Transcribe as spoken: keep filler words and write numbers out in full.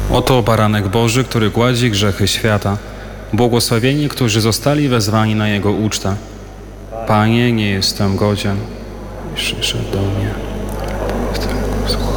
Oto baranek Boży, który gładzi grzechy świata. Błogosławieni, którzy zostali wezwani na Jego ucztę. Panie, nie jestem godzien, byś przyszedł do mnie w tym słowie.